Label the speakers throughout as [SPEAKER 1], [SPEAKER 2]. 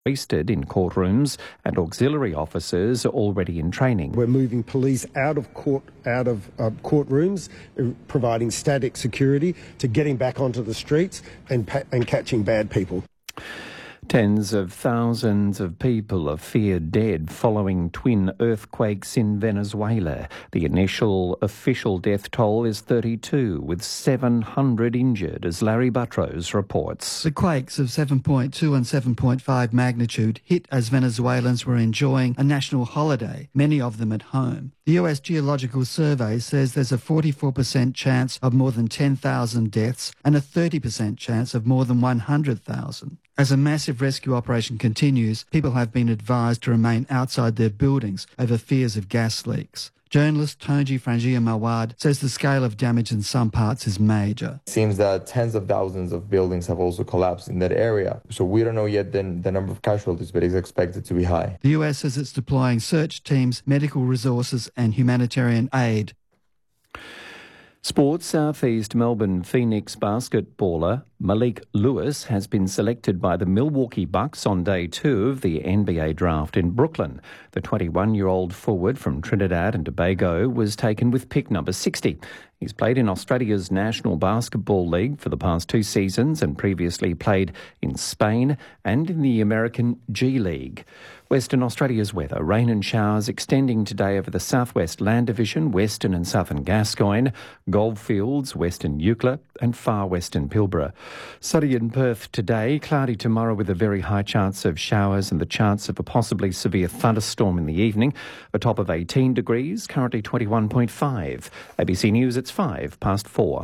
[SPEAKER 1] wasted in courtrooms and auxiliary officers already in training.
[SPEAKER 2] We're moving police out of courtrooms, providing static security, to getting back onto the streets and catching bad people.
[SPEAKER 1] Tens of thousands of people are feared dead following twin earthquakes in Venezuela. The initial official death toll is 32, with 700 injured, as Larry Buttrose reports.
[SPEAKER 3] The quakes of 7.2 and 7.5 magnitude hit as Venezuelans were enjoying a national holiday, many of them at home. The US Geological Survey says there's a 44% chance of more than 10,000 deaths and a 30% chance of more than 100,000. As a massive rescue operation continues, people have been advised to remain outside their buildings over fears of gas leaks. Journalist Tonji Frangia-Mawad says the scale of damage in some parts is major.
[SPEAKER 4] It seems that tens of thousands of buildings have also collapsed in that area. So we don't know yet the number of casualties, but it's expected to be high.
[SPEAKER 3] The US says it's deploying search teams, medical resources and humanitarian aid.
[SPEAKER 1] Sports. South East Melbourne Phoenix basketballer Malik Lewis has been selected by the Milwaukee Bucks on day 2 of the NBA draft in Brooklyn. The 21-year-old forward from Trinidad and Tobago was taken with pick number 60. He's played in Australia's National Basketball League for the past 2 seasons and previously played in Spain and in the American G League. Western Australia's weather. Rain and showers extending today over the southwest Land Division, western and southern Gascoyne, Goldfields, western Eucla and far western Pilbara. Sunny in Perth today, cloudy tomorrow with a very high chance of showers and the chance of a possibly severe thunderstorm in the evening. A top of 18 degrees, currently 21.5. ABC News, it's 4:05.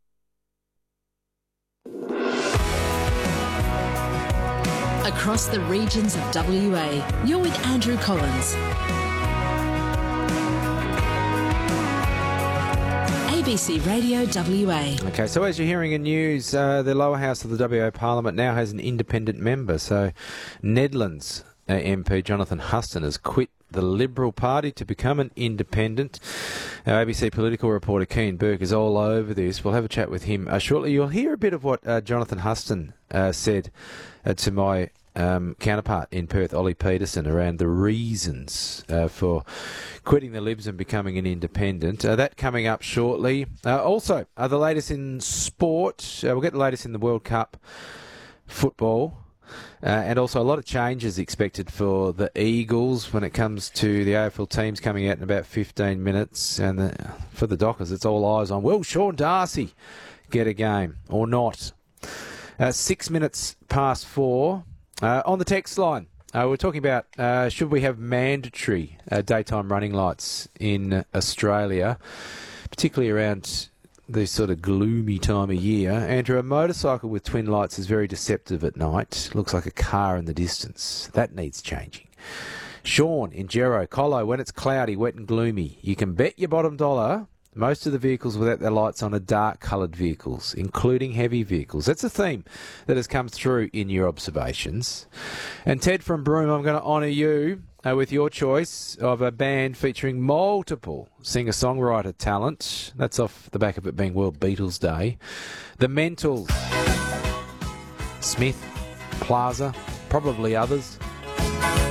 [SPEAKER 5] Across the regions of WA, you're with Andrew Collins. ABC Radio WA.
[SPEAKER 6] Okay, so as you're hearing in news, the lower house of the WA Parliament now has an independent member. So Nedlands MP Jonathan Huston has quit the Liberal Party to become an independent. Our ABC political reporter Keane Burke is all over this. We'll have a chat with him shortly. You'll hear a bit of what Jonathan Huston said to my counterpart in Perth, Ollie Peterson, around the reasons for quitting the Libs and becoming an independent. That coming up shortly. Also, the latest in sport. We'll get the latest in the World Cup football. And also a lot of changes expected for the Eagles when it comes to the AFL teams coming out in about 15 minutes. And for the Dockers, it's all eyes on, will Sean Darcy get a game or not? 6 minutes past 4. On the text line, we're talking about should we have mandatory daytime running lights in Australia, particularly around this sort of gloomy time of year. Andrew, a motorcycle with twin lights is very deceptive at night. Looks like a car in the distance. That needs changing. Sean in Gero, Colo, when it's cloudy, wet and gloomy, you can bet your bottom dollar most of the vehicles without their lights on are dark-coloured vehicles, including heavy vehicles. That's a theme that has come through in your observations. And Ted from Broome, I'm going to honour you with your choice of a band featuring multiple singer-songwriter talent. That's off the back of it being World Beatles Day. The Mentals, Smith, Plaza, probably others.